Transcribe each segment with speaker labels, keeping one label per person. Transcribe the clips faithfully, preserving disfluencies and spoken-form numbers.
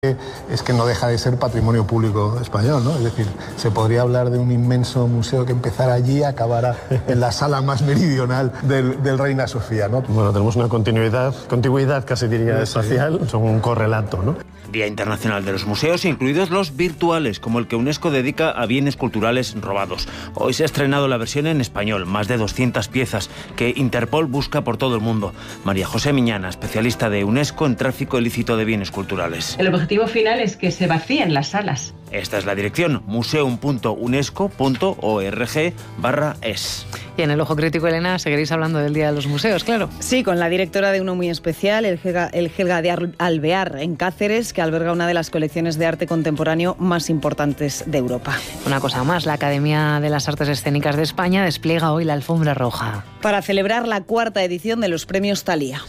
Speaker 1: es que no deja de ser patrimonio público español, ¿no? Es decir, se podría hablar de un inmenso museo que empezara allí y acabara en la sala más meridional del, del Reina Sofía, ¿no?
Speaker 2: Bueno, tenemos una continuidad, contigüidad casi diría sí, espacial, sí. Son un correlato, ¿no?
Speaker 3: Día Internacional de los Museos, incluidos los virtuales, como el que UNESCO dedica a bienes culturales robados. Hoy se ha estrenado la versión en español, más de doscientas piezas, que Interpol busca por todo el mundo. María José Miñana, especialista de UNESCO en tráfico ilícito de bienes culturales.
Speaker 4: El objetivo final es que se vacíen las salas.
Speaker 3: Esta es la dirección, museum punto unesco punto org barra es.
Speaker 5: Y en el Ojo Crítico, Elena, seguiréis hablando del Día de los Museos, claro.
Speaker 6: Sí, con la directora de uno muy especial, el Helga, el Helga de Alvear, en Cáceres, que alberga una de las colecciones de arte contemporáneo más importantes de Europa.
Speaker 5: Una cosa más, la Academia de las Artes Escénicas de España despliega hoy la alfombra roja.
Speaker 6: Para celebrar la cuarta edición de los premios Thalía.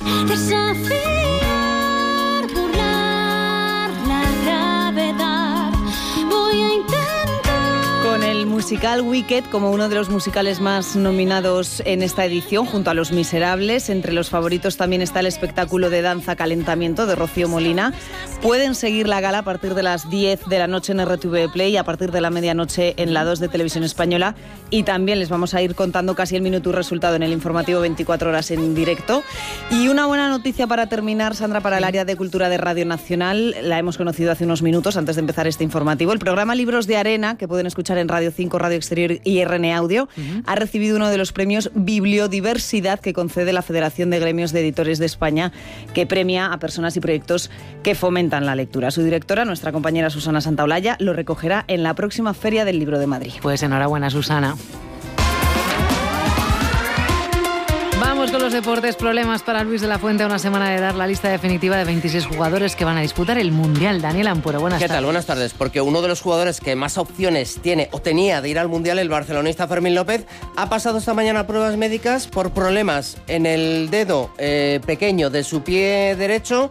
Speaker 6: Con el musical Wicked como uno de los musicales más nominados en esta edición, junto a Los Miserables. Entre los favoritos también está el espectáculo de danza Calentamiento de Rocío Molina. Pueden seguir la gala a partir de las diez de la noche en R T V Play y a partir de la medianoche en la dos de Televisión Española. Y también les vamos a ir contando casi el minuto y resultado en el informativo veinticuatro horas en directo. Y una buena noticia para terminar, Sandra, para el área de cultura de Radio Nacional. La hemos conocido hace unos minutos antes de empezar este informativo. El programa Libros de Arena, que pueden escuchar en Radio cinco, Radio Exterior y R N Audio, uh-huh. ha recibido uno de los premios Bibliodiversidad que concede la Federación de Gremios de Editores de España, que premia a personas y proyectos que fomentan la lectura. Su directora, nuestra compañera Susana Santaolalla, lo recogerá en la próxima Feria del Libro de Madrid.
Speaker 5: Pues enhorabuena, Susana. Vamos con los deportes. Problemas para Luis de la Fuente a una semana de dar la lista definitiva de veintiséis jugadores que van a disputar el Mundial. Daniel Ampuero, buenas tardes.
Speaker 7: ¿Qué tal? Buenas tardes. Porque uno de los jugadores que más opciones tiene o tenía de ir al Mundial, el barcelonista Fermín López, ha pasado esta mañana pruebas médicas por problemas en el dedo eh, pequeño de su pie derecho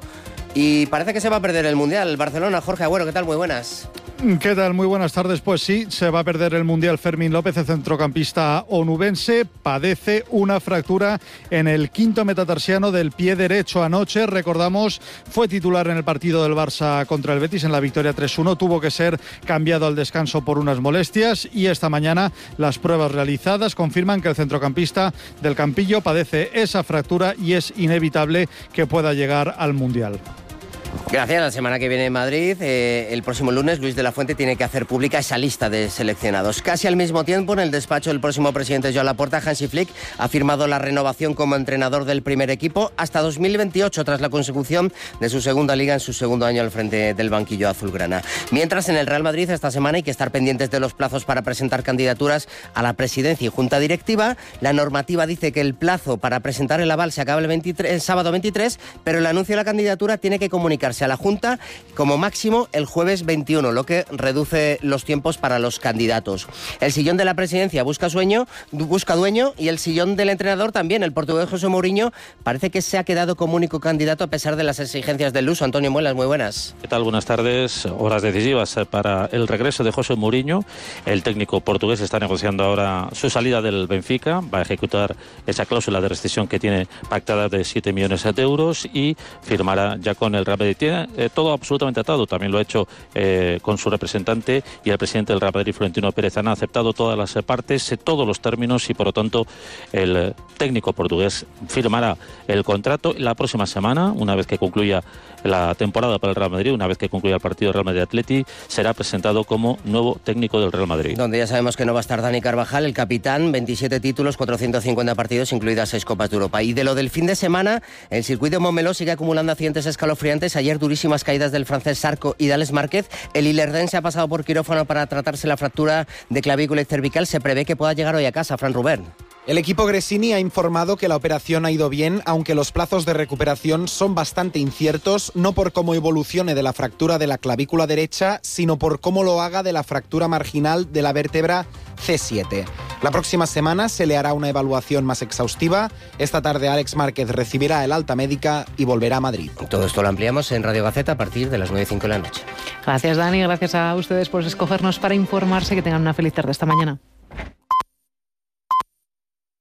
Speaker 7: y parece que se va a perder el Mundial. El Barcelona, Jorge Agüero, ¿qué tal? Muy buenas.
Speaker 8: ¿Qué tal? Muy buenas tardes. Pues sí, se va a perder el Mundial Fermín López, el centrocampista onubense. Padece una fractura en el quinto metatarsiano del pie derecho. Anoche, recordamos, fue titular en el partido del Barça contra el Betis en la victoria tres uno. Tuvo que ser cambiado al descanso por unas molestias y esta mañana las pruebas realizadas confirman que el centrocampista del Campillo padece esa fractura y es inevitable que pueda llegar al Mundial.
Speaker 7: Gracias. La semana que viene en Madrid, eh, el próximo lunes, Luis de la Fuente tiene que hacer pública esa lista de seleccionados. Casi al mismo tiempo, en el despacho del próximo presidente Joan Laporta, Hansi Flick ha firmado la renovación como entrenador del primer equipo hasta dos mil veintiocho, tras la consecución de su segunda liga en su segundo año al frente del banquillo azulgrana. Mientras, en el Real Madrid esta semana hay que estar pendientes de los plazos para presentar candidaturas a la presidencia y junta directiva. La normativa dice que el plazo para presentar el aval se acaba el, veintitrés, el sábado veintitrés, pero el anuncio de la candidatura tiene que comunicar a la Junta como máximo el jueves veintiuno, lo que reduce los tiempos para los candidatos. El sillón de la presidencia busca, sueño, busca dueño y el sillón del entrenador también. El portugués José Mourinho parece que se ha quedado como único candidato a pesar de las exigencias del uso. Antonio Muelas, muy buenas.
Speaker 9: ¿Qué tal? Buenas tardes. Horas decisivas para el regreso de José Mourinho. El técnico portugués está negociando ahora su salida del Benfica. Va a ejecutar esa cláusula de rescisión que tiene pactada de siete millones de euros y firmará ya con el Real Madrid. Tiene eh, todo absolutamente atado, también lo ha hecho eh, con su representante y el presidente del Real Madrid, Florentino Pérez. Han aceptado todas las partes, eh, todos los términos y por lo tanto el eh, técnico portugués firmará el contrato la próxima semana, una vez que concluya la temporada para el Real Madrid, una vez que concluya el partido Real Madrid-Atleti, será presentado como nuevo técnico del Real Madrid.
Speaker 7: Donde ya sabemos que no va a estar Dani Carvajal, el capitán, veintisiete títulos, cuatrocientos cincuenta partidos, incluidas seis Copas de Europa. Y de lo del fin de semana, el circuito de Montmeló sigue acumulando accidentes escalofriantes. Ayer durísimas caídas del francés Sarko y D'Ales Márquez. El ilerdense ha pasado por quirófano para tratarse la fractura de clavícula y cervical. Se prevé que pueda llegar hoy a casa. Fran Rubén.
Speaker 10: El equipo Gresini ha informado que la operación ha ido bien, aunque los plazos de recuperación son bastante inciertos, no por cómo evolucione de la fractura de la clavícula derecha, sino por cómo lo haga de la fractura marginal de la vértebra C siete. La próxima semana se le hará una evaluación más exhaustiva. Esta tarde Àlex Márquez recibirá el alta médica y volverá a Madrid.
Speaker 7: Todo esto lo ampliamos en Radio Gaceta a partir de las nueve y cinco de la noche.
Speaker 5: Gracias, Dani. Gracias a ustedes por escogernos para informarse. Que tengan una feliz tarde esta mañana.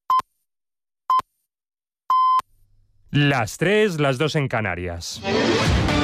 Speaker 11: Las tres, las dos en Canarias.